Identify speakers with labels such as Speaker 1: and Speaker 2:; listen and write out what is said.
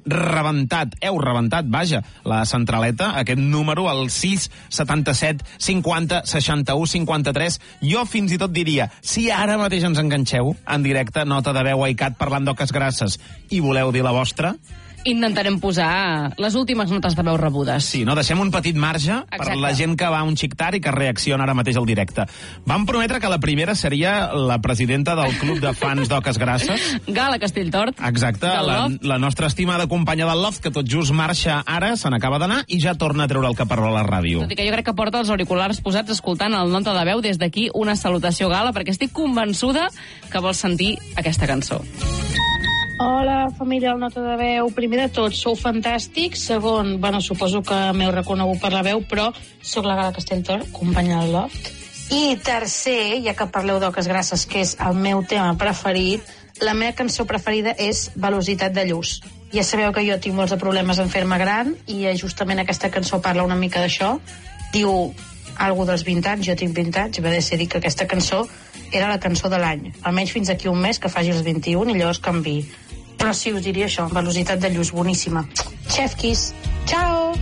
Speaker 1: rebentat, vaja, la centraleta, aquest número, el 6 77 50 61 53. Jo fins i tot diria, si ara mateix ens enganxeu en directe, nota de veu a ICAT parlant d'oques grasses, i voleu dir la vostra,
Speaker 2: intentarem posar les últimes notes de veu rebudes.
Speaker 1: sí, no? Deixem un petit marge per la gent que va un xic tard i que reacciona ara mateix al directe. Vam prometre que la primera seria la presidenta del club de fans d'oques grasses.
Speaker 2: Gala Castelltort.
Speaker 1: Exacte, la nostra estimada companya del Loft, que tot just marxa ara, se n'acaba d'anar i ja torna a treure el caparró a la ràdio.
Speaker 2: Tot i que jo crec que porta els auriculars posats escoltant el nota de veu. Des d'aquí una salutació, Gala, perquè estic convençuda que vols sentir aquesta cançó.
Speaker 3: Hola, família del Nota de Veu. Primer de tot, sou fantàstics. Segon, bueno, suposo que m'heu reconegut per la veu, però sóc la Gala Castelltort, companya del Loft. I tercer, ja que parleu d'oques grasses, que és el meu tema preferit, la meva cançó preferida és Velocitat de Lluç. Ja sabeu que jo tinc molts de problemes en fer-me gran i justament aquesta cançó parla una mica d'això. Diu algo dels 20 anys, jo tinc 20 anys, va decidir que aquesta cançó era la cançó de l'any, almenys fins aquí un mes que faci els 21 i llavors canvi. Però sí, us diria això, Velocitat de Lluç, boníssima. Chef Kiss, ciao!